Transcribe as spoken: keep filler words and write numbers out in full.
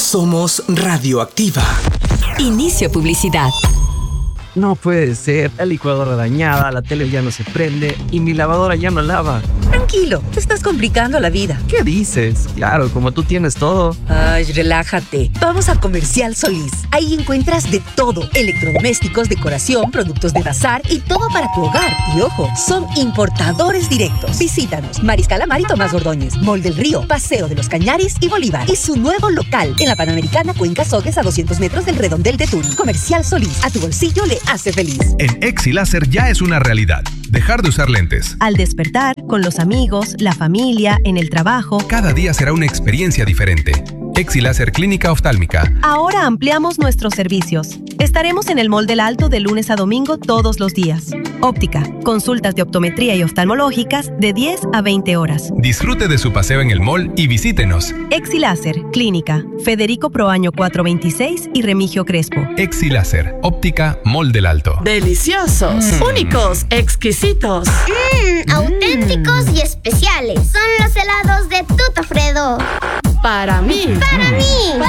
Somos Radioactiva. Inicio publicidad. No puede ser, la licuadora dañada, la tele ya no se prende y mi lavadora ya no lava. Tranquilo, te estás complicando la vida. ¿Qué dices? Claro, como tú tienes todo. Ay, relájate. Vamos a Comercial Solís. Ahí encuentras de todo. Electrodomésticos, decoración, productos de bazar y todo para tu hogar. Y ojo, son importadores directos. Visítanos. Mariscal Amar y Tomás Ordóñez, Mall del Río, Paseo de los Cañaris y Bolívar. Y su nuevo local en la Panamericana Cuenca Sogues a doscientos metros del Redondel de Turi. Comercial Solís. A tu bolsillo le hace feliz. En Exiláser ya es una realidad. Dejar de usar lentes. Al despertar, con los amigos, la familia, en el trabajo. Cada día será una experiencia diferente. Exiláser Clínica Oftálmica. Ahora ampliamos nuestros servicios. Estaremos en el Mall del Alto de lunes a domingo todos los días. Óptica, consultas de optometría y oftalmológicas de diez a veinte horas. Disfrute de su paseo en el mall y visítenos. Exiláser Clínica, Federico Proaño cuatrocientos veintiséis y Remigio Crespo. Exiláser, Óptica, Mall del Alto. Deliciosos, mm. únicos, exquisitos. Mmm, auténticos y especiales. Son los helados de Tuto Fredo. Para mí. Para mí.